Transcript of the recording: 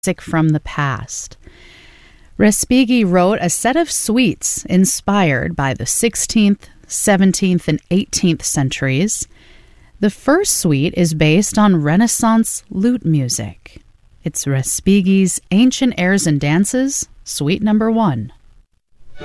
music from the past. Respighi wrote a set of suites inspired by the 16th, 17th, and 18th centuries. The first suite is based on Renaissance lute music. It's Respighi's Ancient Airs and Dances, Suite Number 1.